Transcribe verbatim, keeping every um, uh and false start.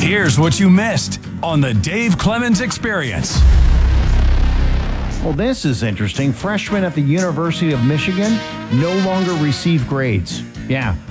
Here's what you missed on the Dave Clemens Experience. Well, this is interesting. Freshmen at the University of Michigan no longer receive grades. Yeah,